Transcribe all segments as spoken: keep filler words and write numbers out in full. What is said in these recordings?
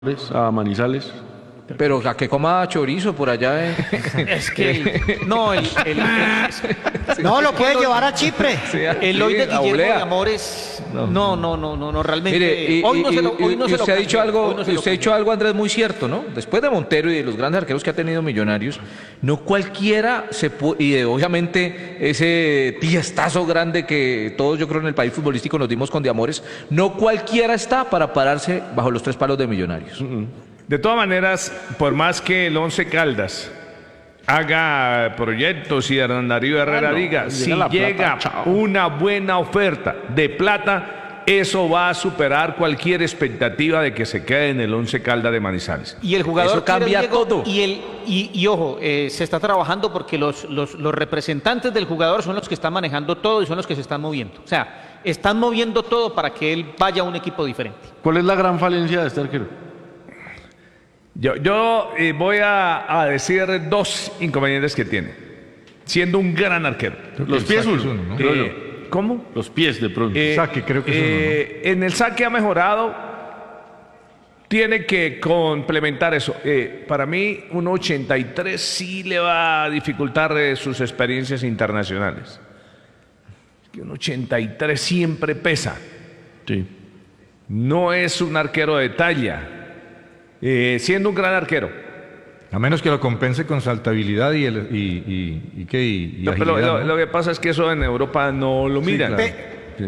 a Manizales. Pero a que coma chorizo por allá. Eh. Es que el, no, el, el, el- No, lo puede llevar a Chipre. el hoy de la Guillermo olea. de Amores, no, no, no, no, no, no, realmente. Mire, y, hoy no y- se lo, y- hoy no y se lo usted ha cambio, dicho algo, hoy no se lo usted ha dicho cambio. algo, Andrés, muy cierto, ¿no? Después de Montero y de los grandes arqueros que ha tenido Millonarios, no cualquiera se puede, y de, obviamente ese tiestazo grande que todos yo creo en el país futbolístico nos dimos con De Amores, no cualquiera está para pararse bajo los tres palos de Millonarios. De todas maneras, por más que el Once Caldas haga proyectos y Hernán Darío Herrera Ah, no, diga, llega si la plata, llega chao. una buena oferta de plata, eso va a superar cualquier expectativa de que se quede en el Once Caldas de Manizales. Y el jugador Eso cambia quiere, Diego, todo. Y, el, y, y ojo, eh, se está trabajando porque los, los, los representantes del jugador son los que están manejando todo y son los que se están moviendo. O sea, están moviendo todo para que él vaya a un equipo diferente. ¿Cuál es la gran falencia de este arquero? Yo, yo eh, voy a, a decir dos inconvenientes que tiene, siendo un gran arquero. Los pies, uno, uno, ¿no? creo yo. Eh, ¿Cómo? Los pies de pronto. Eh, Saque, creo que es uno, eh, En el saque ha mejorado, tiene que complementar eso. Eh, para mí, un ochenta y tres sí le va a dificultar eh, sus experiencias internacionales. Que un ochenta y tres siempre pesa, Sí. no es un arquero de talla, eh, siendo un gran arquero. A menos que lo compense con saltabilidad y, el, y, y, y, ¿qué? y, y No, pero agilidad, lo, ¿no? lo que pasa es que eso en Europa no lo Sí, miran. claro. Sí.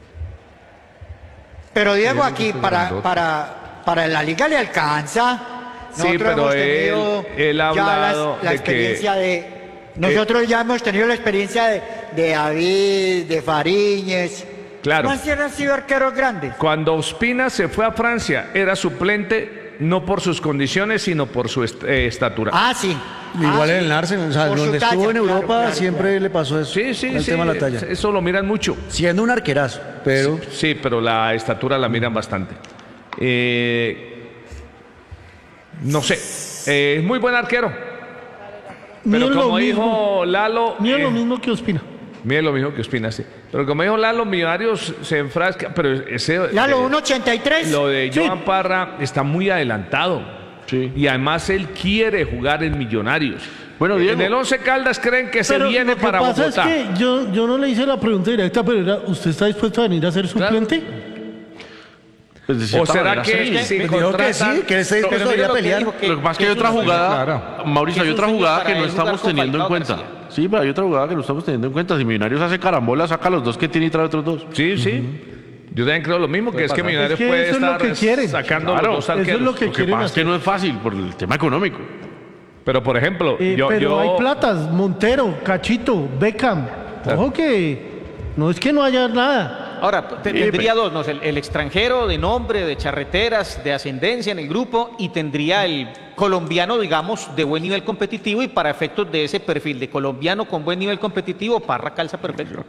Pero Diego, Sí, aquí eso es para, grandote. para, para la liga le alcanza. Sí, Nosotros pero hemos él- tenido él ha ya las- hablado la de que- experiencia de... Nosotros ya hemos tenido la experiencia de, de David, de Fariñez. Claro. Más han sido arqueros grandes. Cuando Ospina se fue a Francia, era suplente no por sus condiciones, sino por su est- eh, estatura. Ah, sí. Igual Ah, en sí. el Arsenal, o sea, Por su donde talla, estuvo en claro, Europa claro, siempre claro. le pasó eso. Sí, sí, el sí. tema de la talla. Eso lo miran mucho. Siendo un arquerazo, pero Sí, pero la estatura la miran bastante. Eh, no sé. Eh, es muy buen arquero. Pero Mide lo como mismo, dijo Lalo. mide lo eh, mismo que Ospina. mide lo mismo que Ospina, sí. Pero como dijo Lalo, Millonarios se enfrasca. Pero ese. Lalo, eh, un ochenta y tres. Lo de Sí. Joan Parra está muy adelantado. Sí. Y además él quiere jugar en Millonarios. Bueno, Diego. En el Once Caldas creen que se Pero viene lo que para pasa Bogotá. es que yo, yo no le hice la pregunta directa, pero era, ¿usted está dispuesto a venir a ser suplente? Pues de ¿O cierta será manera, que sí. si dijo que contratan- sí, que él está dispuesto a mire ir a lo que pelear. dijo, Lo que pasa es que hay es otra un sueño- jugada, clara. Mauricio, que hay es un otra sueño jugada para que no él jugar estamos con teniendo en Falcao cuenta. García. Sí, pero hay otra jugada que no estamos teniendo en cuenta. Si Millonarios hace carambola, saca los dos que tiene y trae otros dos. Sí, sí. Yo también creo lo mismo, que es que Millonarios Es que puede eso es lo estar que quieren. sacando Claro, los dos eso es arqueros. lo que Lo que quieren pasa es que hacer. no es fácil por el tema económico. Pero por ejemplo, Eh, yo, pero yo- hay platas, Montero, Cachito, Beckham. Ojo que no es que no haya nada. Ahora, te- tendría dos, ¿no? El, el extranjero de nombre, de charreteras, de ascendencia en el grupo, y tendría el colombiano, digamos, de buen nivel competitivo, y para efectos de ese perfil de colombiano con buen nivel competitivo, Parra calza perfecto.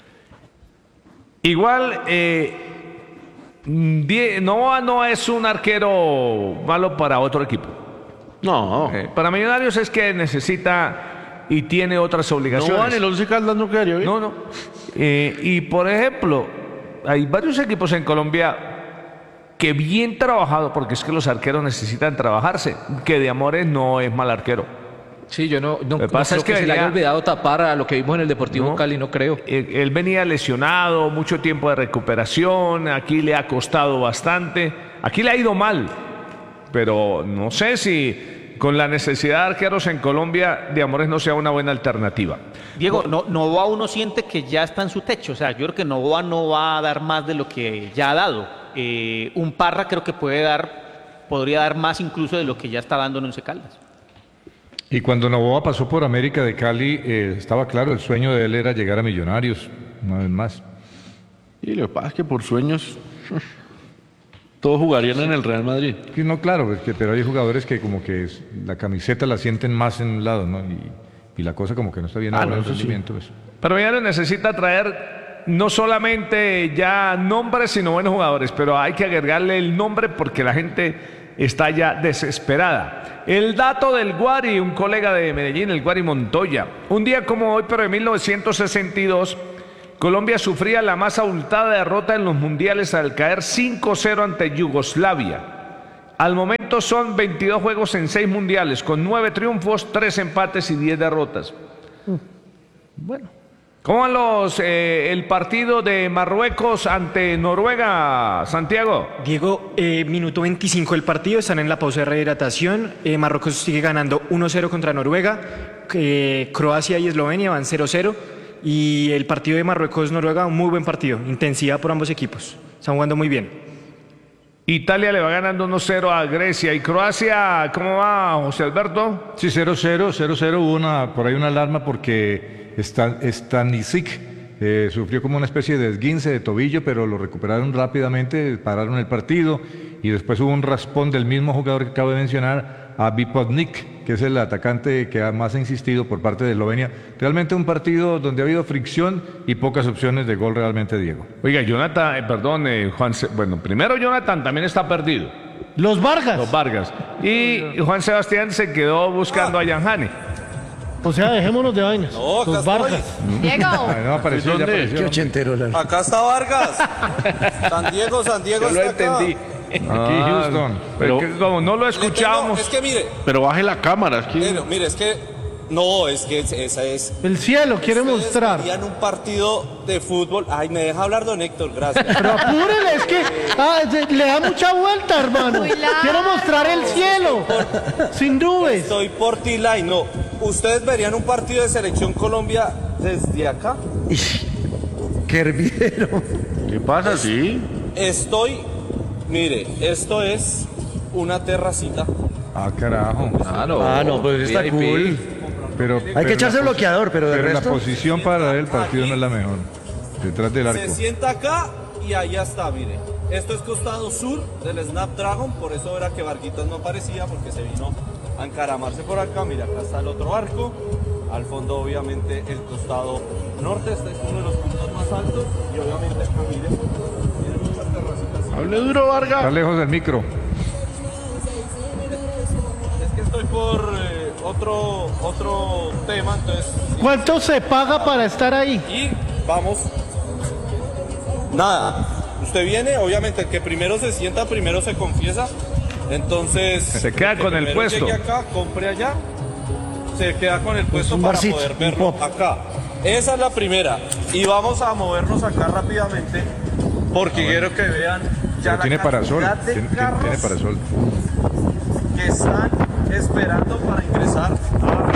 igual eh, Die- Novoa no es un arquero malo para otro equipo. No. Eh, para Millonarios es que necesita y tiene otras No, obligaciones. en el Once Caldas no quedaría bien. No, no. Eh, y por ejemplo, hay varios equipos en Colombia que bien trabajado, porque es que los arqueros necesitan trabajarse, que De Amores no es mal arquero. Sí, yo no, no, Lo que pasa no es creo que se le haya venía- olvidado tapar a lo que vimos en el Deportivo No. Cali, no creo. Él, él venía lesionado, mucho tiempo de recuperación, aquí le ha costado bastante, aquí le ha ido mal, pero no sé si con la necesidad de arqueros en Colombia, De Amores no sea una buena alternativa. Diego, no, Novoa uno siente que ya está en su techo, o sea, yo creo que Novoa no va a dar más de lo que ya ha dado. Eh, un Parra creo que puede dar, podría dar más incluso de lo que ya está dando en Once Caldas. Y cuando Novoa pasó por América de Cali, eh, estaba claro, el sueño de él era llegar a Millonarios, una vez más. Y lo que pasa es que por sueños todos jugarían en el Real Madrid. Sí, no, claro, es que- pero hay jugadores que como que es- la camiseta la sienten más en un lado, ¿no? Y, y la cosa como que no está bien Ah, ahora no, el eso sí. rendimiento. Pues. Pero Millonarios necesita traer no solamente ya nombres, sino buenos jugadores, pero hay que agregarle el nombre porque la gente está ya desesperada. El dato del Guari, un colega de Medellín, el Guari Montoya. Un día como hoy, pero de mil novecientos sesenta y dos, Colombia sufría la más abultada derrota en los mundiales al caer cinco cero ante Yugoslavia. Al momento son veintidós juegos en seis mundiales, con nueve triunfos, tres empates y diez derrotas. Bueno. ¿Cómo van los, eh, el partido de Marruecos ante Noruega, Santiago? Diego, eh, minuto veinticinco del partido, están en la pausa de rehidratación. Eh, Marruecos sigue ganando uno cero contra Noruega. Eh, Croacia y Eslovenia van cero cero. Y el partido de Marruecos-Noruega, un muy buen partido. Intensidad por ambos equipos. Están jugando muy bien. Italia le va ganando uno cero a Grecia. ¿Y Croacia, cómo va, José Alberto? Sí, cero cero, cero cero, hubo una, por ahí una alarma porque Stan, Stanisic eh, sufrió como una especie de esguince de tobillo, pero lo recuperaron rápidamente, pararon el partido y después hubo un raspón del mismo jugador que acabo de mencionar, a Vipotnik, que es el atacante que más ha insistido por parte de Eslovenia. Realmente un partido donde ha habido fricción y pocas opciones de gol realmente, Diego. Oiga, Jonathan, eh, perdón, eh, Juan, Se bueno, primero Jonathan también está perdido. Los Vargas. Los Vargas. Y Juan Sebastián se quedó buscando a Yanjane. O sea, dejémonos de vainas. No, acá Los Vargas. estoy. Diego. Ah, no, apareció, ya apareció. Qué ochentero, la- Acá está Vargas. San Diego, San Diego Yo lo está acá. entendí. Aquí Ah, Houston. Pero Pero- que como no lo Le tengo- escuchábamos. es que mire, Pero baje la cámara, es que... pero, mire, es que no, es que es- esa es. El cielo quiere Ustedes mostrar. querían un partido de fútbol. Ay, me deja hablar, don Héctor, gracias. Pero apúrele, es que ah, se- le da mucha vuelta, hermano. Muy largo. Quiero mostrar el cielo. Sin nubes. Estoy por T-Line, no. ¿Ustedes verían un partido de Selección Colombia desde acá? Qué hervidero. ¿Qué pasa? Sí. Estoy, mire, esto es una terracita. Ah, carajo. Claro. Ah, no, pues está V I P. cool. Pero, Hay pero que echarse la posi- bloqueador, pero de Pero resto. la posición para el partido no es la mejor. Detrás del arco. Se sienta acá y allá está, mire. Esto es costado sur del Snapdragon, por eso era que Varguitas no aparecía, porque se vino a encaramarse por acá. Mira, acá está el otro arco. Al fondo, obviamente, el costado norte. Este es uno de los puntos más altos. Y obviamente, acá, mire, tiene muchas terracitas. Hable duro, Vargas. Está lejos del micro. Es que estoy por eh, otro, otro tema, entonces. ¿Cuánto se paga para estar ahí? Y vamos. Nada. Usted viene, obviamente, el que primero se sienta, primero se confiesa. Entonces. Se queda el que con el primero puesto. Llegue acá, compre allá. Se queda con el puesto un para barcito, poder un verlo pop. acá. Esa es la primera. Y vamos a movernos acá rápidamente. Porque quiero que vean ya Pero la tiene parasol. cantidad de Tiene, tiene- carros tiene parasol. que están esperando para ingresar a.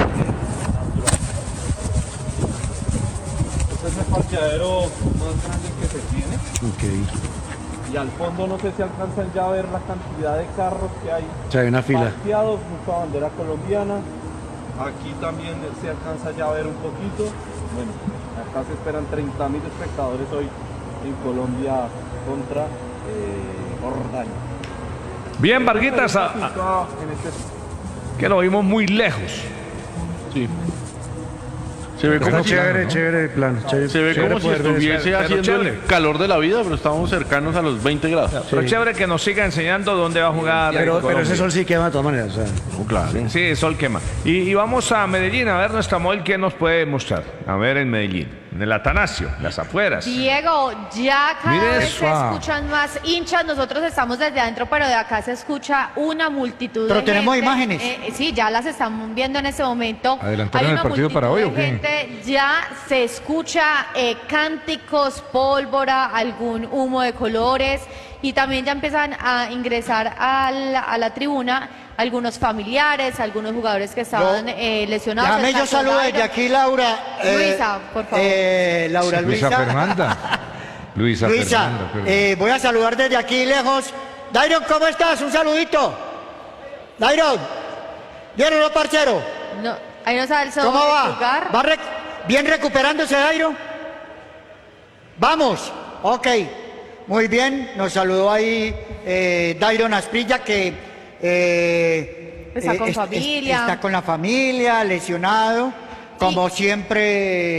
Este es el parqueadero más grande que se tiene. Y al fondo no sé si alcanzan ya a ver la cantidad de carros que hay O sea, hay una fila. parqueados, mucha bandera colombiana. Aquí también se alcanza ya a ver un poquito. Bueno, acá se esperan treinta mil espectadores hoy en Colombia contra eh, Jordania. Bien, Varguitas, a- a- En este que lo vimos muy lejos. Sí. Se ve como Está si, chévere, chévere el plan. Chévere, se ve chévere como si poder ver eso. estuviese pero haciendo chévere. el calor de la vida, pero estamos cercanos a los veinte grados. Pero chévere que nos siga enseñando dónde va a jugar. Pero, pero Colombia. ese sol sí quema de todas maneras. O sea. Oh, claro. Sí, el sol quema. Y, y vamos a Medellín a ver nuestra modelo que nos puede mostrar. A ver en Medellín, en el Atanasio, las afueras. Diego, ya cada Mire vez eso, se ah. escuchan más hinchas. Nosotros estamos desde adentro, pero de acá se escucha una multitud Pero de tenemos gente. imágenes. Eh, sí, ya las estamos viendo en este momento. ¿Adelantaron Hay el una partido para hoy multitud o de qué? gente, ya se escucha eh, cánticos, pólvora, algún humo de colores. Y también ya empiezan a ingresar a la, a la tribuna algunos familiares, algunos jugadores que estaban Yo- eh, lesionados. Déjame está yo saludo Jairo. desde aquí, Laura. eh, Luisa, por favor. eh, Laura Luisa Luisa. Fernanda. Luisa, Luisa, Fernanda. perdón. eh, voy a saludar desde aquí lejos. Dairon, ¿cómo estás? Un saludito. Dairon, ¿vieron los parcero? No, ahí nos alzó ¿Cómo el va? lugar. ¿Va rec- bien recuperándose, Dairo? Vamos, ok. Muy bien, nos saludó ahí eh, Dairon Asprilla que eh, Está con es- es- familia. está con la familia, lesionado. Como siempre,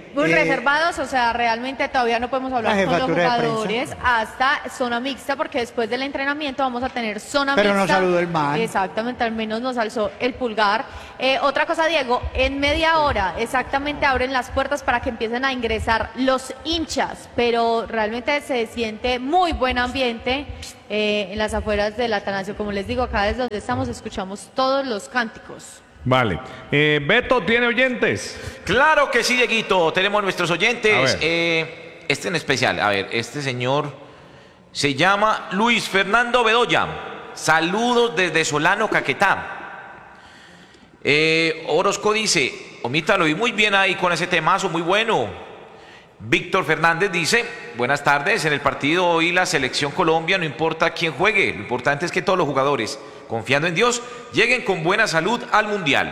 Muy Eh, reservados, o sea, realmente todavía no podemos hablar la con los jefatura de jugadores hasta zona mixta, porque después del entrenamiento vamos a tener zona Pero mixta. no saludó el man. Exactamente, al menos nos alzó el pulgar. Eh, otra cosa, Diego, en media hora exactamente abren las puertas para que empiecen a ingresar los hinchas, pero realmente se siente muy buen ambiente eh, en las afueras del Atanasio. Como les digo, acá desde donde estamos escuchamos todos los cánticos. Vale. Eh, Beto, ¿tiene oyentes? Claro que sí, Dieguito. Tenemos nuestros A oyentes. ver. Eh, este en especial. A ver, este señor se llama Luis Fernando Bedoya. Saludos desde Solano, Caquetá. Eh, Orozco dice, Omita, lo vi muy bien ahí con ese temazo, muy bueno. Víctor Fernández dice, buenas tardes, en el partido hoy la selección Colombia, no importa quién juegue, lo importante es que todos los jugadores, confiando en Dios, lleguen con buena salud al Mundial.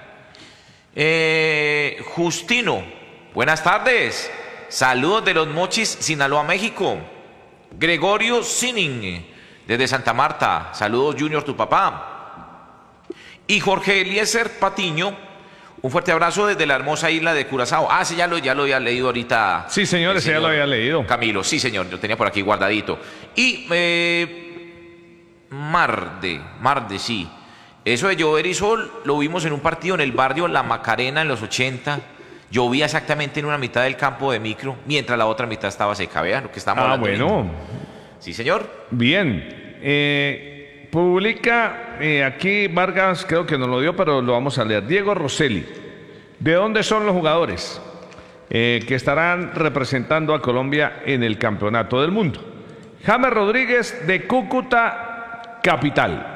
Eh, Justino, buenas tardes, saludos de Los Mochis, Sinaloa, México. Gregorio Sinning, desde Santa Marta, saludos Junior, tu papá. Y Jorge Eliezer Patiño, un fuerte abrazo desde la hermosa isla de Curazao. Ah, sí, ya lo, ya lo había leído ahorita. Sí, señor, ese ya lo había leído. Camilo, sí, señor, lo tenía por aquí guardadito. Y eh, Marde, Marde, sí. Eso de llover y sol lo vimos en un partido en el barrio La Macarena en los ochenta. Llovía exactamente en una mitad del campo de micro, mientras la otra mitad estaba seca. Vean lo que estamos Ah, hablando. bueno. Sí, señor. Bien. Eh, publica eh, aquí Vargas, creo que nos lo dio, pero lo vamos a leer. Diego Rosselli. ¿De dónde son los jugadores eh, que estarán representando a Colombia en el Campeonato del Mundo? James Rodríguez de Cúcuta, capital.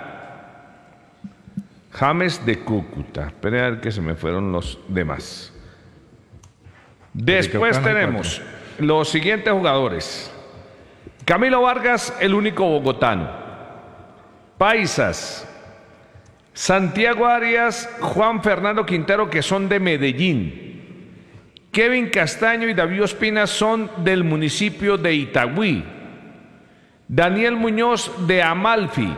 James de Cúcuta. Esperen a ver que se me fueron los demás. Después Caucano hay tenemos los siguientes jugadores. Camilo Vargas, el único bogotano. Paisas. Santiago Arias, Juan Fernando Quintero, que son de Medellín. Kevin Castaño y David Ospina son del municipio de Itagüí. Daniel Muñoz de Amalfi.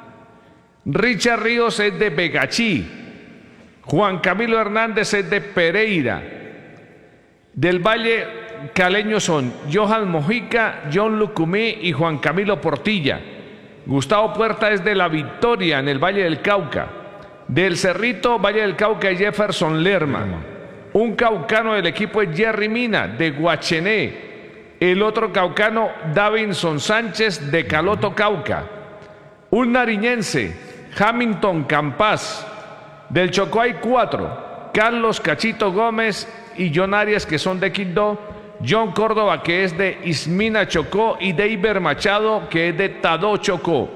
Richard Ríos es de Begachí. Juan Camilo Hernández es de Pereira. Del Valle Caleño son Johan Mojica, John Lucumí y Juan Camilo Portilla. Gustavo Puerta es de La Victoria, en el Valle del Cauca. Del Cerrito, Valle del Cauca, Jefferson Lerma. Un caucano del equipo es Jerry Mina, de Guachené. El otro caucano, Davinson Sánchez, de Caloto, Cauca. Un nariñense, Hamilton Campas. Del Chocó hay cuatro, Carlos Cachito Gómez y John Arias, que son de Quindó. John Córdoba, que es de Ismina, Chocó, y Deiber Machado, que es de Tadó, Chocó.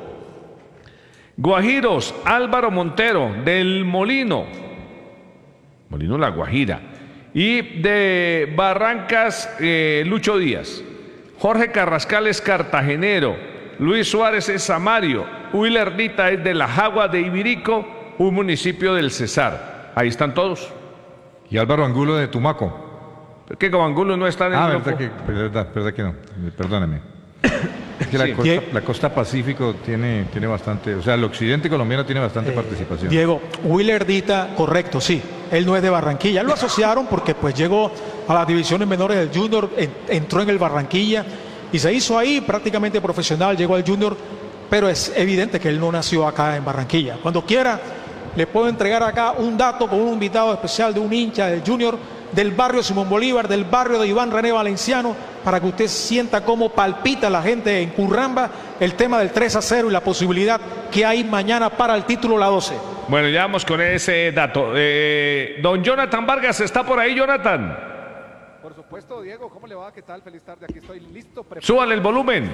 Guajiros, Álvaro Montero, del Molino, Molino La Guajira, y de Barrancas, eh, Lucho Díaz. Jorge Carrascal es cartagenero, Luis Suárez es samario, Willer Dita es de La Jagua de Ibirico, un municipio del Cesar. Ahí están todos. Y Álvaro Angulo de Tumaco. Que como Angulo no está en el Ah, grupo. verdad que, verdad, verdad que no. Perdóname. Es que la, Sí. costa, la costa Pacífico tiene, tiene bastante, o sea, el occidente colombiano tiene bastante participación. Diego, Willer Dita, correcto, sí. Él no es de Barranquilla. Lo asociaron porque pues llegó a las divisiones menores del Junior, en- entró en el Barranquilla y se hizo ahí prácticamente profesional, llegó al Junior, pero es evidente que él no nació acá en Barranquilla. Cuando quiera, le puedo entregar acá un dato con un invitado especial de un hincha del Junior, del barrio Simón Bolívar, del barrio de Iván René Valenciano, para que usted sienta cómo palpita la gente en Curramba el tema del tres a cero y la posibilidad que hay mañana para el título la doce. Bueno, ya vamos con ese dato. Eh, don Jonathan Vargas, ¿está por ahí, Jonathan? Por supuesto, Diego, ¿cómo le va? ¿Qué tal? Feliz tarde, aquí estoy listo. preparado. Súbale el volumen.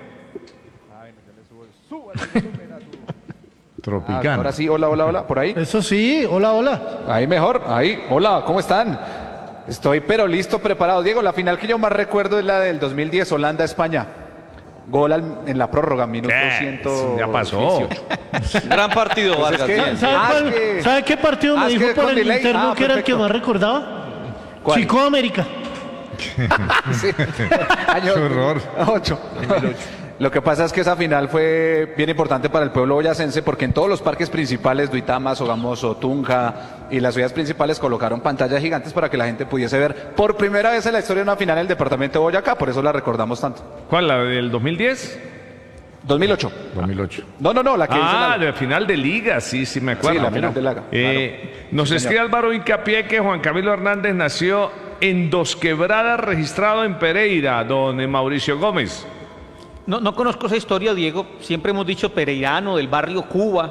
Ay, no, ya le subo el- súbale el volumen a tu- Tropicano. Ah, ahora sí, hola, hola, hola, por ahí. Eso sí, hola, hola. Ahí mejor, ahí, hola, ¿cómo están? Estoy pero listo, preparado. Diego, la final que yo más recuerdo es la del dos mil diez, Holanda-España. Gol al- en la prórroga, minuto Eh, ciento ya pasó. dieciocho. Gran partido, Pues es Vargas. que- bien. ¿Sabe, Ah, cuál- es que- ¿sabe qué partido ah, me es dijo que por con el delay. interno Ah, que era el que perfecto. más recordaba? ¿Cuál? Chico América. Sí. Año Qué horror. ocho. Lo que pasa es que esa final fue bien importante para el pueblo boyacense porque en todos los parques principales, Duitama, Sogamoso, Tunja y las ciudades principales colocaron pantallas gigantes para que la gente pudiese ver por primera vez en la historia una final en el departamento de Boyacá, por eso la recordamos tanto. ¿Cuál, la del dos mil diez? dos mil ocho. dos mil ocho. No, no, no, la que dice Ah, la... la final de liga, sí, sí me acuerdo. Sí, la Mira, final de liga, eh, claro. Nos Sí, escribe señor. Álvaro hincapié que Juan Camilo Hernández nació en Dos Quebradas, registrado en Pereira, don Mauricio Gómez. No, no conozco esa historia, Diego. Siempre hemos dicho pereirano, del barrio Cuba,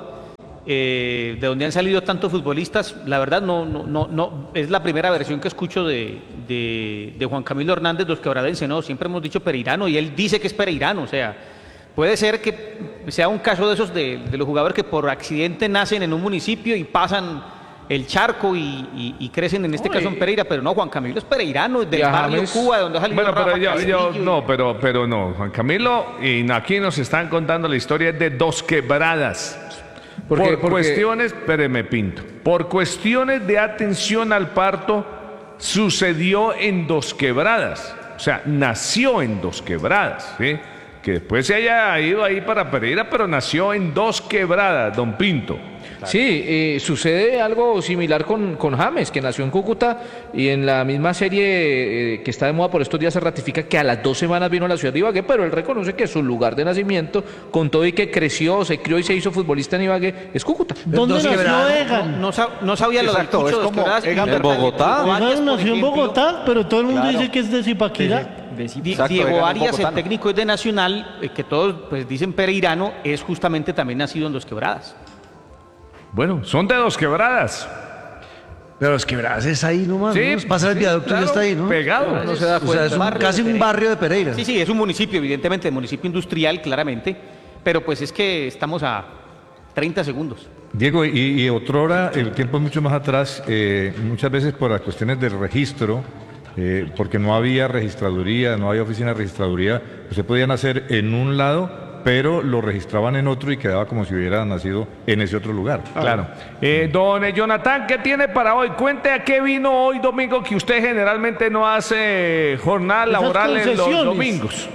eh, de donde han salido tantos futbolistas. La verdad, no, no, no, no es la primera versión que escucho de, de, de Juan Camilo Hernández, dos quebradense. No, siempre hemos dicho pereirano y él dice que es pereirano. O sea, puede ser que sea un caso de esos de, de los jugadores que por accidente nacen en un municipio y pasan el charco y, y, y crecen en este No, caso y- en Pereira, pero no, Juan Camilo es pereirano, del Y a barrio James- Cuba, de donde ha salido Bueno, pero Rafa yo, yo- Castillo y- no, pero, pero no, Juan Camilo, y aquí nos están contando la historia de Dos Quebradas. ¿Por Por, qué? Porque- cuestiones, espéreme, Pinto, por cuestiones de atención al parto, sucedió en Dos Quebradas. O sea, nació en Dos Quebradas, ¿sí? Que después se haya ido ahí para Pereira, pero nació en Dos Quebradas, don Pinto. Sí, eh, sucede algo similar con, con James, que nació en Cúcuta y en la misma serie eh, que está de moda por estos días se ratifica que a las dos semanas vino a la ciudad de Ibagué, pero él reconoce que su lugar de nacimiento, con todo y que creció, se crió y se hizo futbolista en Ibagué, es Cúcuta. ¿Dónde Dos nació quebradas. Egan? No, sab- no sabía lo del Exacto, Cucho es de Dos como Quebradas y Egan en en Bogotá. Diego Arias, Egan por nació en ejemplo, Bogotá, pero todo el mundo Claro. dice que es de Zipaquirá. Di- Exacto, Diego Egan es Arias, el bogotano. técnico es de Nacional, eh, que todos pues dicen pereirano, es justamente también nacido en Dos Quebradas. Bueno, son de Dos Quebradas. Pero los quebradas es ahí nomás, Sí, ¿no? Pasa el sí, viaducto y claro, ya está ahí, ¿no? pegado. No se da O sea, cuenta. es un- Barrio casi de un Pereira. barrio de Pereira. Sí, sí, es un municipio, evidentemente, municipio industrial, claramente, pero pues es que estamos a treinta segundos. Diego, y, y otrora, el tiempo es mucho más atrás, eh, muchas veces por las cuestiones del registro, eh, porque no había registraduría, no había oficina de registraduría, pues se podían hacer en un lado, pero lo registraban en otro y quedaba como si hubiera nacido en ese otro lugar. Claro. Eh, don Jonathan, ¿qué tiene para hoy? Cuente a qué vino hoy domingo, que usted generalmente no hace jornada Esas laboral en los concesiones. domingos.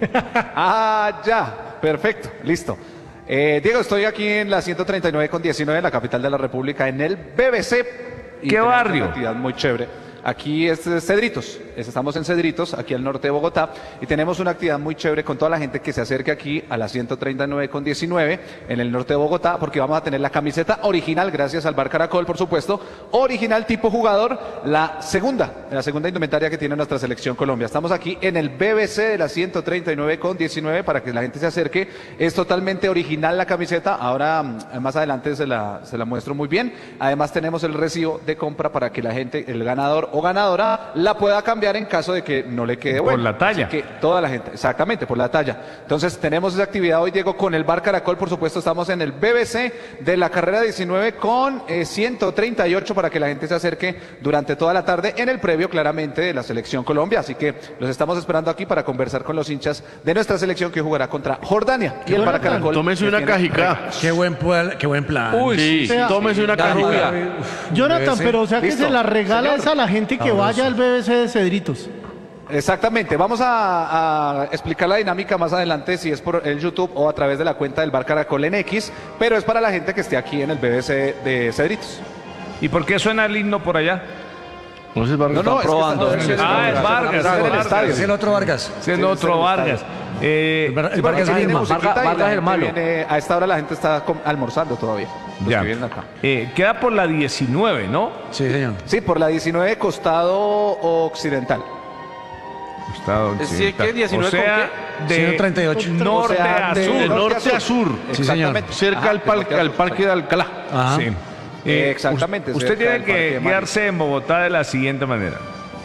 Ah, ya, perfecto, listo. Eh, Diego, estoy aquí en la ciento treinta y nueve con diecinueve, la capital de la República, en el B B C. Y ¿Qué tenemos barrio? Una actividad muy chévere. Aquí es eh, Cedritos, es- estamos en Cedritos, aquí al norte de Bogotá, y tenemos una actividad muy chévere con toda la gente que se acerque aquí a la ciento treinta y nueve con diecinueve en el norte de Bogotá, porque vamos a tener la camiseta original, gracias al Bar Caracol, por supuesto, original tipo jugador, la segunda, la segunda indumentaria que tiene nuestra selección Colombia. Estamos aquí en el B B C de la ciento treinta y nueve con diecinueve para que la gente se acerque. Es totalmente original la camiseta, ahora mm, más adelante se la, se la muestro muy bien. Además tenemos el recibo de compra para que la gente, el ganador o ganadora, la pueda cambiar en caso de que no le quede Por bueno. la talla. Así que toda la gente, exactamente, por la talla. Entonces tenemos esa actividad hoy, Diego, con el Bar Caracol, por supuesto, estamos en el B B C de la carrera diecinueve con eh, ciento treinta y ocho para que la gente se acerque durante toda la tarde en el previo, claramente, de la selección Colombia. Así que los estamos esperando aquí para conversar con los hinchas de nuestra selección que jugará contra Jordania. Y el Bar Caracol. Tómese que una tiene cajica. Qué buen, pue- qué buen plan. Uy, sí, sea, tómese una Dale, cajica. dale. Jonathan, pero o sea que Listo. se la regala Señor. es a la gente que vaya al B B C de Cedritos. Exactamente, vamos a, a explicar la dinámica más adelante si es por el YouTube o a través de la cuenta del Bar Caracol en X, pero es para la gente que esté aquí en el B B C de Cedritos. ¿Y por qué suena el himno por allá? No sé, Vargas, No, no, están es que probando. está- Ah, es Vargas, Está en el Vargas. estadio. Es el otro Vargas. Es el Sí, otro es el Vargas. Eh, El Var- el Sí, porque Vargas aquí viene Vilma. musiquita Vargas- y la Vargas el gente malo. viene- a esta hora la gente está com- almorzando todavía. Los ya. que vienen acá. Eh, queda por la diecinueve, ¿no? Sí, señor. Sí, por la diecinueve costado occidental. Estado Es decir, occidental. ¿qué? ¿diecinueve o sea, con de ciento treinta y ocho. norte O sea, a de sur. De norte a sur. Sí, señor. Exactamente. Cerca Ajá, al, de parque, norte a al sur, parque de Alcalá. Ajá. Sí. Eh, exactamente, us- Usted cerca tiene del Parque que de Mali. guiarse en Bogotá de la siguiente manera.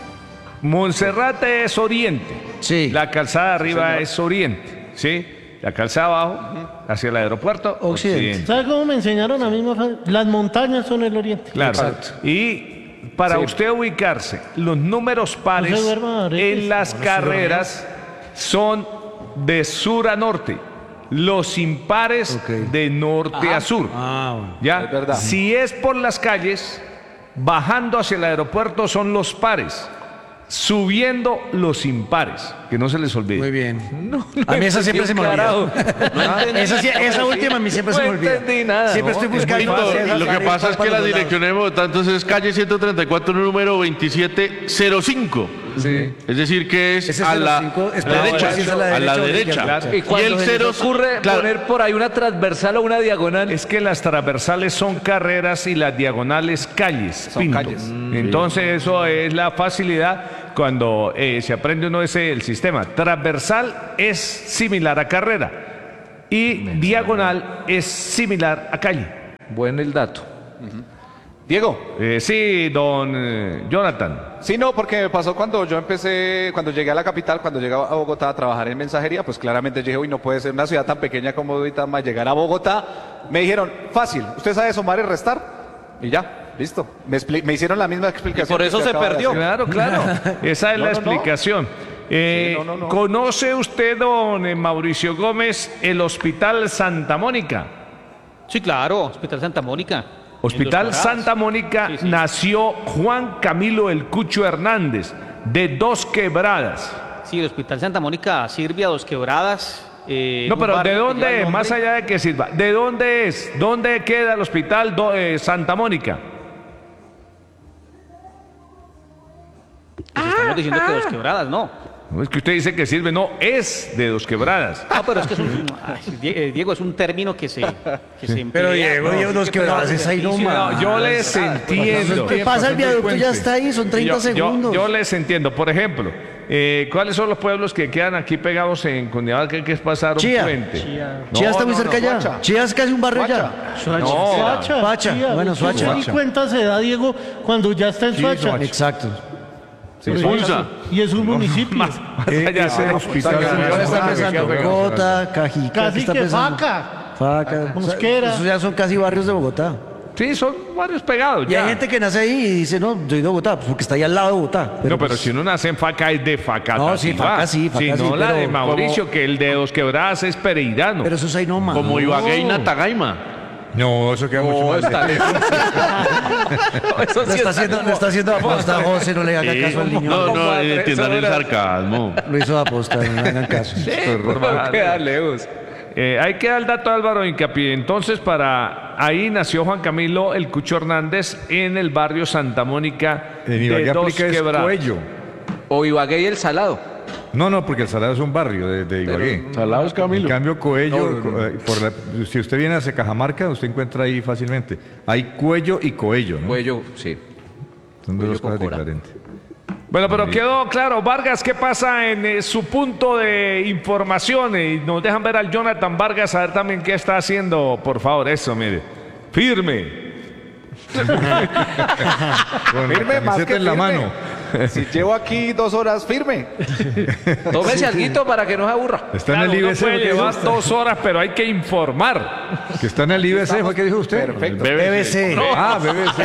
Monserrate es oriente. Sí. La calzada arriba señor. es oriente. ¿Sí? La calzada abajo, hacia el aeropuerto, Occidente. occidente. ¿Sabe cómo me enseñaron a mí? Mafa? Las montañas son el oriente. Claro. Exacto. Y para Sí. usted ubicarse, los números pares No se duerma, Aretes. en las carreras son de sur a norte. Los impares Ok. de norte a sur. Ah, bueno. ¿Ya? Es verdad. Si es por las calles, bajando hacia el aeropuerto son los pares, subiendo los impares. que no se les olvide. Muy bien. No, no A mí esa siempre se me carajo. olvida. No entendí. Esa, sí- esa última a mí siempre No se me olvida. entendí nada, Siempre ¿no? estoy Es muy buscando. fácil. Lo que pasa es que la dirección de Bogotá entonces es calle ciento treinta y cuatro, número veintisiete cero cinco. Sí. Es decir, que es Ese a la cero cinco es a la para derecha. si es a la A la derecha o a la derecha. izquierda. Y cuando Y el se cero les ocurre claro. poner por ahí una transversal o una diagonal. Es que las transversales son carreras y las diagonales calles. Son Pinto. calles. Entonces eso es la facilidad cuando eh, se aprende uno ese el sistema. Transversal es similar a carrera y diagonal es similar a calle. Buen el dato. Diego. Eh, sí, don eh, Jonathan. Sí, no, porque me pasó cuando yo empecé, cuando llegué a la capital, cuando llegué a Bogotá a trabajar en mensajería, pues claramente dije, uy, no puede ser una ciudad tan pequeña como Duitama, llegar a Bogotá. Me dijeron, fácil, ¿usted sabe sumar y restar? Y ya, listo. Me, expli- me hicieron la misma explicación. por que eso usted se acaba de perdió. hacer. Claro, claro. Esa es No, la no, no. explicación. Eh, Sí, no, no, no. ¿Conoce usted, don eh, Mauricio Gómez, el Hospital Santa Mónica? Sí, claro, Hospital Santa Mónica. Hospital En Los Dorados. Santa Mónica Sí, sí. nació Juan Camilo El Cucho Hernández, de Dos Quebradas. Sí, el Hospital Santa Mónica sirve a Dos Quebradas. eh, No, un pero barrio ¿de que dónde lleva el es? nombre. Más allá de que sirva, ¿de dónde es? ¿Dónde queda el Hospital Do- eh, Santa Mónica? Pues estamos diciendo que Dos Quebradas, no. No es que usted dice que sirve, no, es de Dos Quebradas. No, pero es que es un, ay, Die- eh, Diego, es un término que se, que se emplea. Pero Diego, Diego, Dos Quebradas es ahí Sí, nomás. No, yo les entiendo. ¿Qué pasa? El viaducto ya está ahí, son treinta Yo- yo- segundos. Yo, les entiendo. Por ejemplo, eh, ¿cuáles son los pueblos que quedan aquí pegados en Cundinamarca que hay que pasar un Chía. puente? Chía No, está muy no, cerca no, ya. Suacha. Chía es casi un barrio Suacha. ya. No. Suacha. Pacha, Chía, bueno, usted Suacha. ni cuenta se da, Diego, cuando ya está en Suacha. Exacto. Pulsa. Y es un municipio. Más allá Ese de- hospital Saca- se llama- está pensando? Bogotá, Cajica. ¿qué Casi está que pensando? Faca. Faca. Mosquera. Esos ya son casi barrios de Bogotá. Sí, son varios pegados. Y ya. hay gente que nace ahí y dice, no, soy de Bogotá, pues porque está ahí al lado de Bogotá. no, pero pues, si uno nace en Faca es de Faca. No, sí, Faca sí, Faca Si no, sí, la pero de Mauricio, que el de Dos Quebradas es pereirano. pero eso es ahí nomás. Como Ibagué y Natagaima. No, eso queda mucho más lejos. Eso Lo sí está está haciendo, como- lo está haciendo aposta, José, no le haga Sí. caso al niño. No, no, Como a eh, tres entiendan el horas. sarcasmo. Lo hizo aposta, no le hagan caso. No queda lejos. Eh, hay que dar el dato a Álvaro Hincapié. Entonces, para ahí nació Juan Camilo El Cucho Hernández en el barrio Santa Mónica En de Ibagué Dos aplica es Quebradas. Cuello. O Ibagué y el Salado. No, no, porque el Salado es un barrio de, de Ibagué. Salado es Camilo. En cambio, Coello, co- eh, por la- si usted viene hacia Cajamarca, usted encuentra ahí fácilmente. Hay Cuello y Coello, ¿no? Cuello, sí. Son dos Cuello cosas con Cora. diferentes. Bueno, pero quedó claro, Vargas, ¿qué pasa en eh, su punto de información? Y nos dejan ver al Jonathan Vargas, a ver también qué está haciendo, por favor, eso, mire. Firme. Con Firme, la más camiseta que en la firme. mano. Si llevo aquí dos horas firme. Tómese alguito para que no se aburra. Está en Claro, el uno I B C. puede ¿qué dijo llevar usted? dos horas, pero hay que informar. Que está en el I B C, ¿fue que dijo usted? Perfecto. B B C. Ah, B B C.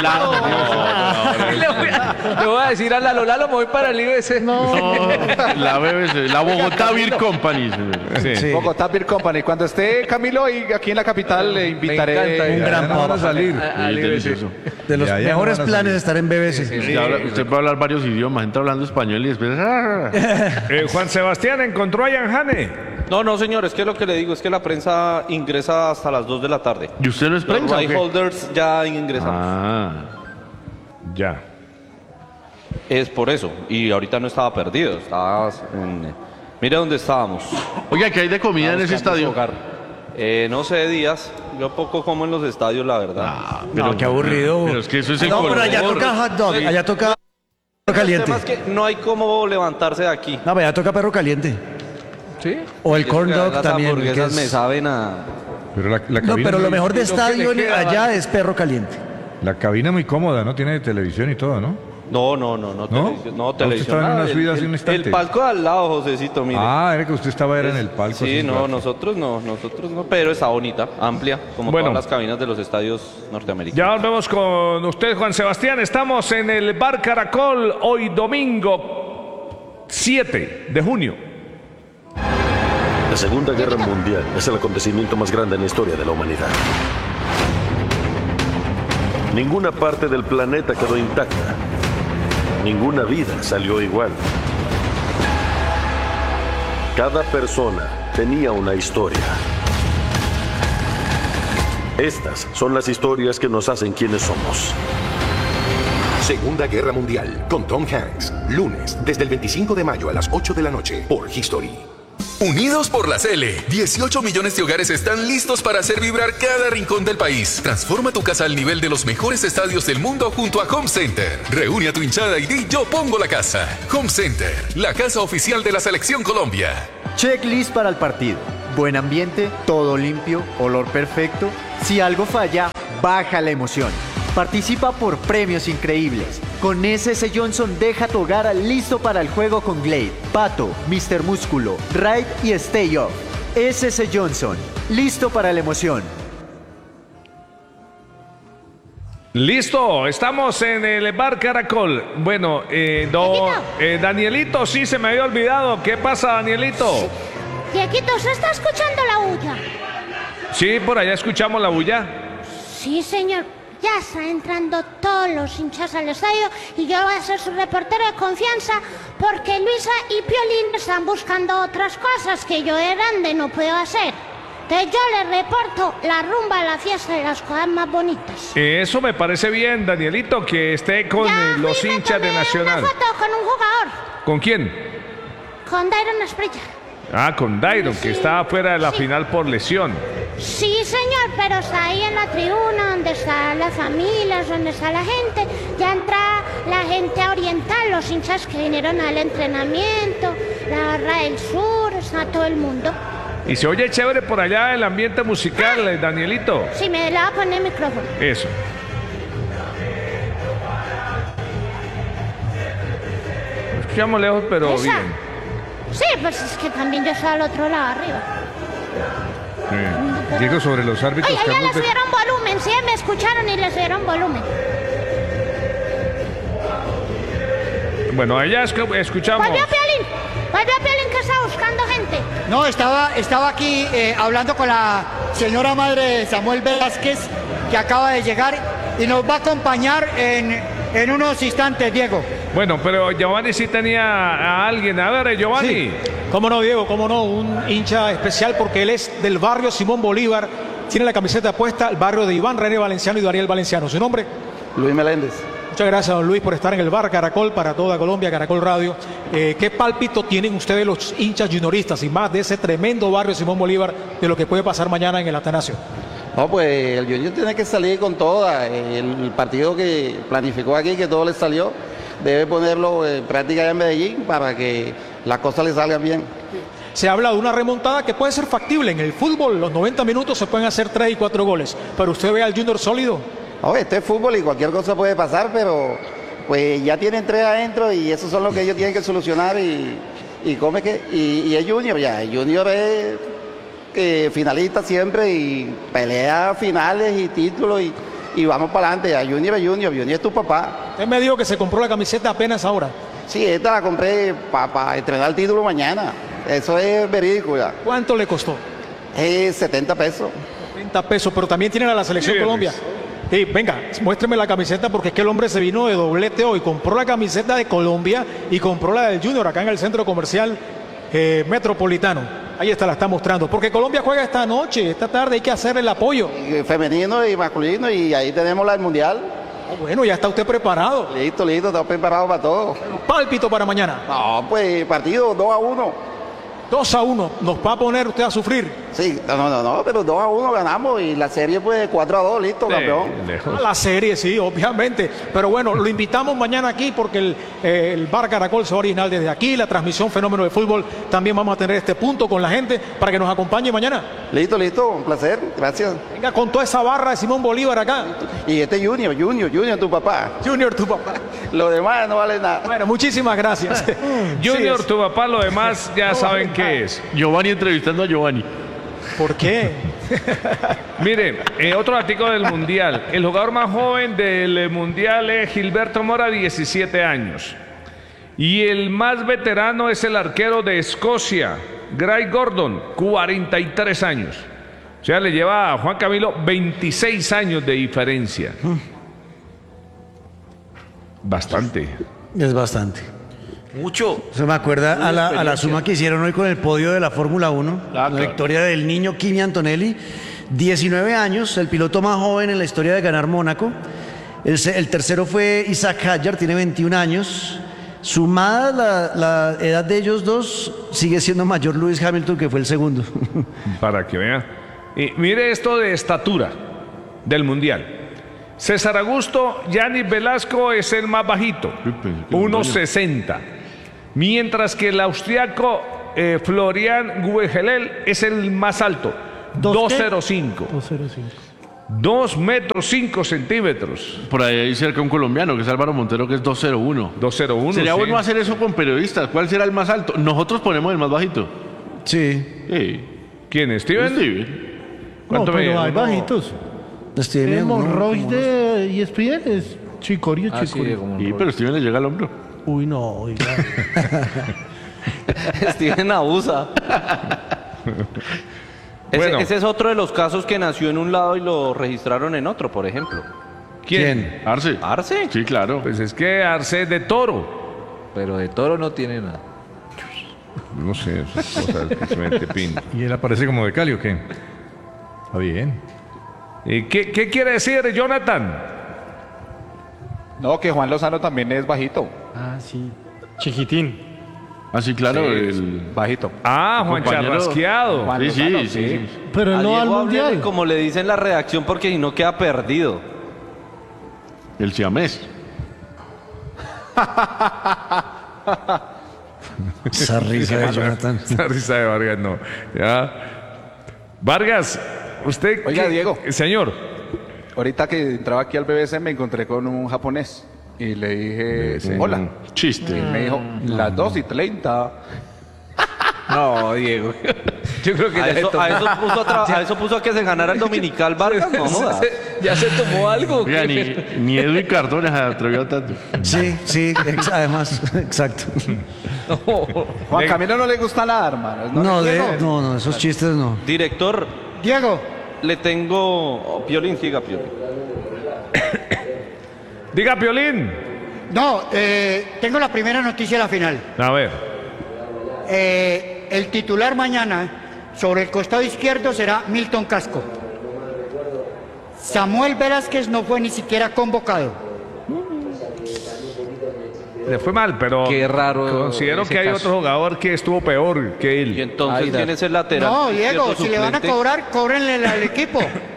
Le voy, a, le voy a decir a Lalo, Lalo, me voy para el I B C. La B B C, la Bogotá Beer Company. Sí. Sí. Bogotá Beer Company. Cuando esté Camilo y aquí en la capital le invitaré. encanta, Un eh. gran Ya no van a papa. salir. A- al I B C. Delicioso. De los Ya, ya no mejores van a planes salir. de estar en B B C. Y habla- usted puede hablar varios idiomas, entra hablando español y después. ¡ah! Eh, Juan Sebastián encontró a Yanjane. No, no, señor, es que lo que le digo es que la prensa ingresa hasta las dos de la tarde. ¿Y usted no es Los prensa? o right qué? holders ya ingresamos. Ah. Ya. Es por eso. Y ahorita no estaba perdido. Estaba en... Mire dónde estábamos. Oiga, ¿qué hay de comida en ese Buscando su estadio? hogar. Eh, no sé, Díaz. Yo poco como en los estadios, la verdad. Ah, No, qué aburrido. Pero es que eso es el No, pero color. allá toca hot dog, allá toca perro El tema caliente. es que no hay cómo levantarse de aquí. No, pero allá toca perro caliente. ¿Sí? O el Y es corn que dog las también. que hamburguesas es- me saben a... Pero la, la No, cabina pero lo muy- mejor de lo que estadio le queda, allá es perro caliente. La cabina muy cómoda, ¿no? Tiene televisión y todo, ¿no? No, no, no, no, televisión. No, ¿Ah, usted televisión. estaba en nada. una El- subida hace el- un instante? El palco de al lado, Josecito, mire. Ah, era que usted estaba era en el palco. Sí, así, no, claro. nosotros no, nosotros no, pero está bonita, amplia, como Bueno. todas las cabinas de los estadios norteamericanos. Ya volvemos con usted, Juan Sebastián. Estamos en el Bar Caracol hoy domingo siete de junio. La Segunda Guerra Mundial es el acontecimiento más grande en la historia de la humanidad. Ninguna parte del planeta quedó intacta. Ninguna vida salió igual. Cada persona tenía una historia. Estas son las historias que nos hacen quienes somos. Segunda Guerra Mundial, con Tom Hanks. Lunes, desde el veinticinco de mayo a las ocho de la noche, por History. Unidos por la C L, dieciocho millones de hogares están listos para hacer vibrar cada rincón del país. Transforma tu casa al nivel de los mejores estadios del mundo junto a Home Center. Reúne a tu hinchada y di yo pongo la casa. Home Center, la casa oficial de la Selección Colombia. Checklist para el partido. Buen ambiente, todo limpio, olor perfecto. Si algo falla, baja la emoción. Participa por premios increíbles. Con S S Johnson deja tu hogar listo para el juego con Glade, Pato, mister Músculo, Raid y Stay Off. S S Johnson, listo para la emoción. Listo, estamos en el Bar Caracol. Bueno, eh, do, eh, Danielito, sí, se me había olvidado. ¿Qué pasa, Danielito? Dieguito, ¿se está escuchando la bulla? Sí, por allá escuchamos la bulla. Sí, señor. Ya están entrando todos los hinchas al estadio y yo voy a ser su reportero de confianza porque Luisa y Piolín están buscando otras cosas que yo de grande no puedo hacer. Entonces yo les reporto la rumba, la fiesta y las cosas más bonitas. Eso me parece bien, Danielito, que esté con Ya eh, los fui, me hinchas de tomé Nacional. una foto con un jugador, ¿Con quién? con Dairon Asprilla. Ah, con Dairon, que está fuera de la final por lesión. Sí, señor, pero está ahí en la tribuna, donde están las familias, donde está la gente. Ya entra la gente oriental, los hinchas que vinieron al entrenamiento, la barra del sur, está todo el mundo. Y se oye chévere por allá el ambiente musical, eh, Danielito. Sí, me le voy a poner el micrófono. Eso. Lo escuchamos lejos, pero ¿Esa? bien. Sí, pues es que también yo estoy al otro lado arriba. Sí. Diego, sobre los árbitros. Oye, ya Carlos le Be- subieron volumen, sí, me escucharon y le subieron volumen. Bueno, allá escu- escuchamos. Volvió Piolín, volvió Piolín que está buscando gente. No, estaba, estaba aquí eh, hablando con la señora madre Samuel Velázquez, que acaba de llegar y nos va a acompañar en, en unos instantes, Diego. Bueno, pero Giovanni sí tenía a alguien. A ver, Giovanni. Sí. Cómo no, Diego, cómo no, un hincha especial porque él es del barrio Simón Bolívar, tiene la camiseta puesta, el barrio de Iván René Valenciano y Dariel Valenciano. ¿Su nombre? Luis Meléndez. Muchas gracias, don Luis, por estar en el bar Caracol para toda Colombia, Caracol Radio. Eh, ¿Qué pálpito tienen ustedes los hinchas junioristas y más de ese tremendo barrio Simón Bolívar de lo que puede pasar mañana en el Atanasio? No, pues el Junior tiene que salir con toda. El partido que planificó aquí, que todo le salió, debe ponerlo en práctica allá en Medellín para que las cosas le salgan bien. Se habla de una remontada que puede ser factible. En el fútbol, los noventa minutos se pueden hacer tres y cuatro goles. Pero usted ve al Junior sólido. No, este es fútbol y cualquier cosa puede pasar, pero pues ya tienen tres adentro y eso son lo que ellos tienen que solucionar y, y come que y, y es Junior ya. El Junior es eh, finalista siempre y pelea finales y títulos y, y vamos para adelante. A Junior es Junior, Junior es tu papá. Usted me dijo que se compró la camiseta apenas ahora. Sí, esta la compré para pa estrenar el título mañana. Eso es verídico ya. ¿Cuánto le costó? Es setenta pesos. setenta pesos, pero también tiene a la Selección Sí, Colombia. Sí, venga, muéstreme la camiseta porque es que el hombre se vino de doblete hoy. Compró la camiseta de Colombia y compró la del Junior acá en el centro comercial eh, metropolitano. Ahí está, la está mostrando. Porque Colombia juega esta noche, esta tarde, hay que hacer el apoyo. Femenino y masculino y ahí tenemos la del Mundial. Oh, bueno, ya está usted preparado. Listo, listo, estamos preparados para todo. Pálpito para mañana. No, pues partido dos a uno. dos a uno, nos va a poner usted a sufrir. Sí, no, no, no, pero dos a uno ganamos y la serie pues cuatro a dos, listo, Sí, campeón. A la serie, sí, obviamente. Pero bueno, lo invitamos mañana aquí porque el, eh, el Bar Caracol se va a originar desde aquí. La transmisión Fenómeno de Fútbol también vamos a tener este punto con la gente para que nos acompañe mañana. Listo, listo, un placer, gracias. Venga, con toda esa barra de Simón Bolívar acá. Y este Junior, Junior, Junior, tu papá. Junior, tu papá. Lo demás no vale nada. Bueno, muchísimas gracias. Junior, Sí, tu papá, lo demás ya saben qué es. Giovanni entrevistando a Giovanni. ¿Por qué? Mire, eh, otro artículo del Mundial. El jugador más joven del Mundial es Gilberto Mora, diecisiete años. Y el más veterano es el arquero de Escocia, Gray Gordon, cuarenta y tres años. O sea, le lleva a Juan Camilo veintiséis años de diferencia. Bastante. Es bastante. Mucho. Se me acuerda Mucha a la, a la experiencia. suma que hicieron hoy con el podio de la Fórmula uno, Ah, la claro. victoria del niño Kimi Antonelli, diecinueve años, el piloto más joven en la historia de ganar Mónaco. El, se- el tercero fue Isaac Hadjar, tiene veintiún años. Sumada la, la edad de ellos dos, sigue siendo mayor Lewis Hamilton, que fue el segundo. Para que vean. Y mire esto de estatura del Mundial. César Augusto Yanis Velasco es el más bajito, uno sesenta. Mientras que el austriaco eh, Florian Guegelel es el más alto, dos cero cinco. dos cero cinco. dos metros cinco centímetros. Por ahí hay cerca un colombiano, que es Álvaro Montero, que es dos cero uno. dos cero uno. Sería sí. bueno hacer eso con periodistas. ¿Cuál será el más alto? Nosotros ponemos el más bajito. Sí. Sí. ¿Quién? ¿Steven? Steven. No, ¿Cuánto pero mide? hay Uno- bajitos. Estoy El bien, uno- Monroy como de E S P N es chicorio, Ah, sí, chicorio. Diego Monroy. Sí, pero Steven le llega al hombro. Uy, no, oiga. Steven abusa. Ese, Bueno. ese es otro de los casos que nació en un lado y lo registraron en otro, por ejemplo. ¿Quién? Arce. ¿Arce? Sí, claro. Pues es que Arce es de Toro. Pero de Toro no tiene nada. No sé, esas cosas que se mete pin. ¿Y él aparece como de Cali o qué? Está bien. ¿Y qué, qué quiere decir Jonathan? No, que Juan Lozano también es bajito. Ah, sí. Chiquitín. Ah, sí, claro. Sí, el... Bajito. Ah, Juan compañero- Charrasqueado. Juan Sí, sí, Lozano, sí, sí. sí. Pero A él no va al Diego háblele mundial. como le dicen la redacción porque si no queda perdido. El siamés. Esa risa de Jonathan. Esa risa de Vargas, no. Ya. Vargas, usted. Oiga, qué- Diego. Señor. Ahorita que entraba aquí al B B C me encontré con un japonés y le dije, hola. Chiste. Y me dijo, las dos y treinta. No, Diego. Yo creo que A ya eso, se a tomó- eso puso a, tra- ya- a eso puso a que se ganara el Dominical Vargas, no jodas. ya se tomó algo. Oiga, ni, ni Edwin Cardona se atrevió a tanto. Sí, sí, ex- además, exacto. Juan Camilo no le gusta nada, hermano. No, le- de, no, no, esos chistes no. Director, Diego, le tengo... oh, Piolín, siga Piolín. Diga, Piolín. no, eh, tengo la primera noticia de la final. A ver. Eh, el titular mañana sobre el costado izquierdo será Milton Casco. Samuel Velázquez no fue ni siquiera convocado. Le fue mal, pero. Qué raro Considero ese que hay caso. otro jugador que estuvo peor que él. Y entonces, Ay, ¿quién da- es el lateral? No, Diego, izquierdo si le van a suplente? cobrar, cóbrenle al equipo.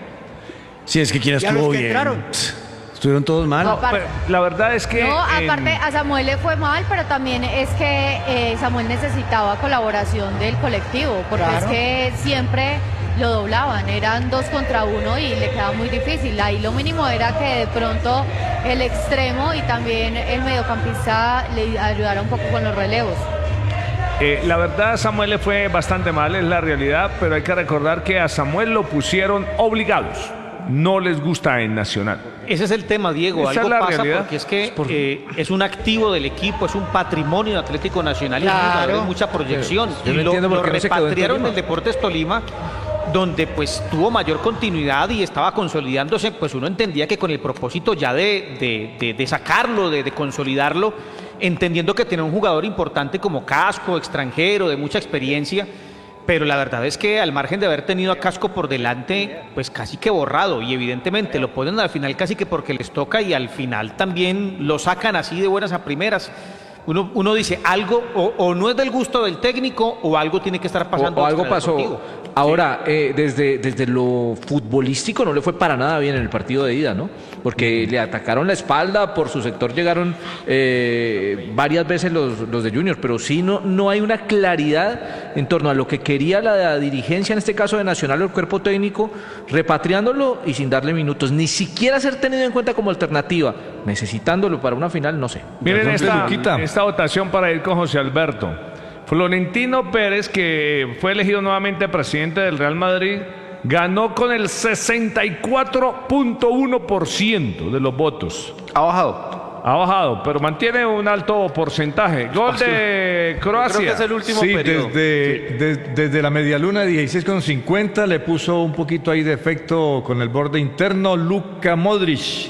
Sí, es que quien Ya estuvo los que bien. entraron. Estuvieron todos mal. No, No, pero la verdad es que. No, en- aparte a Samuel le fue mal, pero también es que eh, Samuel necesitaba colaboración del colectivo, porque Claro. es que siempre lo doblaban, eran dos contra uno y le quedaba muy difícil. Ahí lo mínimo era que de pronto el extremo y también el mediocampista le ayudara un poco con los relevos. Eh, la verdad, Samuel le fue bastante mal, es la realidad, pero hay que recordar que a Samuel lo pusieron obligados. No les gusta en Nacional. Ese es el tema, Diego. Esa Algo es la pasa realidad. porque es que eh, es un activo del equipo, es un patrimonio de Atlético Nacional y es un Claro. jugador de mucha proyección. Yo no y lo, entiendo por lo qué no se quedó en repatriaron Tolima. del Deportes Tolima, donde pues tuvo mayor continuidad y estaba consolidándose. Pues uno entendía que con el propósito ya de, de- de- de sacarlo, de, de consolidarlo, entendiendo que tenía un jugador importante como Casco, extranjero, de mucha experiencia. Pero la verdad es que al margen de haber tenido a Casco por delante, pues casi que borrado. Y evidentemente lo ponen al final casi que porque les toca y al final también lo sacan así de buenas a primeras. Uno, uno dice algo o, o no es del gusto del técnico o algo tiene que estar pasando. O, o algo pasó. extradeportivo. Ahora, eh, desde, desde lo futbolístico no le fue para nada bien en el partido de ida, ¿no? Porque le atacaron la espalda, por su sector llegaron eh, varias veces los, los de Junior, pero sí no, no hay una claridad en torno a lo que quería la dirigencia, en este caso de Nacional o el cuerpo técnico, repatriándolo y sin darle minutos, ni siquiera ser tenido en cuenta como alternativa, necesitándolo para una final, no sé. Miren Entonces, esta, Luquita. esta votación para ir con José Alberto. Florentino Pérez, que fue elegido nuevamente presidente del Real Madrid, ganó con el sesenta y cuatro punto uno por ciento de los votos. Ha bajado. Ha bajado, pero mantiene un alto porcentaje. Gol de Croacia. Creo que es el último Sí, periodo. desde, de- desde la medialuna dieciséis con cincuenta le puso un poquito ahí de efecto con el borde interno Luka Modric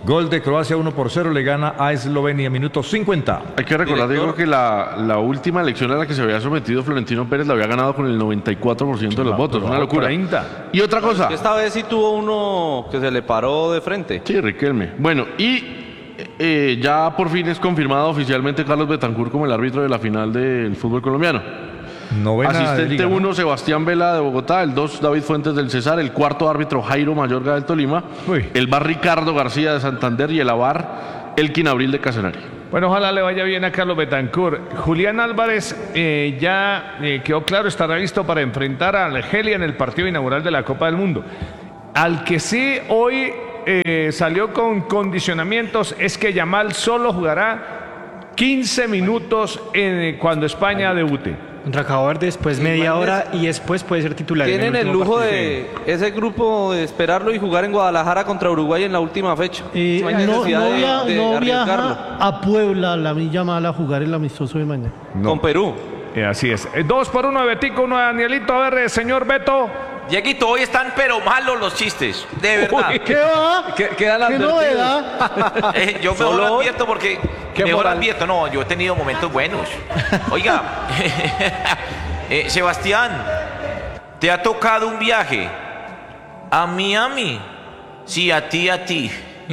Gol de Croacia uno por cero, le gana a Eslovenia, minuto cincuenta. Hay que recordar, Diego, que la, la última elección a la que se había sometido Florentino Pérez la había ganado con el noventa y cuatro por ciento de los votos, una locura. treinta. Y otra cosa. Esta vez sí tuvo uno que se le paró de frente. Sí, Riquelme. Bueno, y eh, ya por fin es confirmado oficialmente Carlos Betancur como el árbitro de la final del fútbol colombiano. Novena de Asistente liga, ¿no? uno, Sebastián Vela de Bogotá. El dos, David Fuentes del Cesar. El cuarto árbitro, Jairo Mayorga del Tolima. Uy. El bar, Ricardo García de Santander. Y el avar, Elkin Abril de Casanare. Bueno, ojalá le vaya bien a Carlos Betancur. Julián Álvarez eh, ya eh, quedó claro, estará listo para enfrentar a Argelia en el partido inaugural de la Copa del Mundo. Al que sí hoy eh, salió con condicionamientos es que Yamal solo jugará quince minutos en, cuando España debute. Contra Cabo Verde, después media hora y después puede ser titular. en Tienen el último lujo partido. de ese grupo de esperarlo y jugar en Guadalajara contra Uruguay en la última fecha. Eh, No hay no necesidad no, de- via- de no arriesgarlo. viaja a Puebla, la Milla Mala, a jugar el amistoso de mañana. Con Perú. Eh, así es. Eh, dos por uno de Betico, uno de Danielito. A ver, eh, señor Beto. Dieguito, hoy están pero malos los chistes, de verdad. Uy, ¿Qué va? ¿Qué, quedan ¿Qué novedad? Eh, yo mejor Solo- advierto porque ¿Qué mejor moral? advierto, no, yo he tenido momentos buenos. Oiga, eh, Sebastián, ¿te ha tocado un viaje a Miami? Sí, a ti, a ti.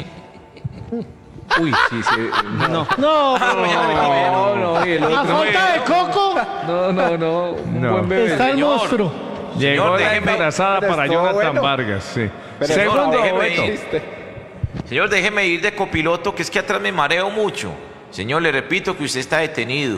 Uy, sí, sí. No, No, Ah, pero- no, no, y el a otro. falta de coco No, no, no. Un No. buen bebé. está el señor. monstruo. Llegó Señor, la déjeme- embarazada pero para estuvo Jonathan bueno. Vargas, sí. Pero Segundo, no, déjeme Beto. ir. Señor, déjeme ir de copiloto, que es que atrás me mareo mucho. Señor, le repito que usted está detenido.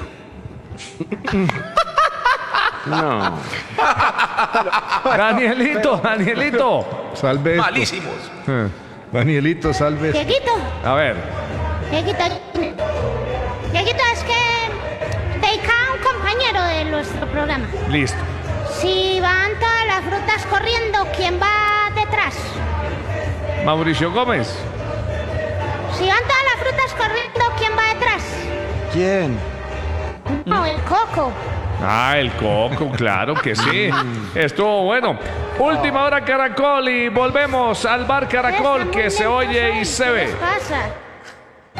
No. Danielito, Danielito. Salve esto. Malísimos. Eh, Danielito, salve esto. Dieguito, A ver. Dieguito, Dieguito, es que te cae un compañero de nuestro programa. Listo. Si van todas las frutas corriendo, ¿quién va detrás? Mauricio Gómez. Si van todas las frutas corriendo, ¿quién va detrás? ¿Quién? No, el coco. Ah, el Coco, claro que sí. Estuvo bueno. Última hora Caracol y volvemos al bar Caracol que se oye y se ve. ¿Qué les pasa?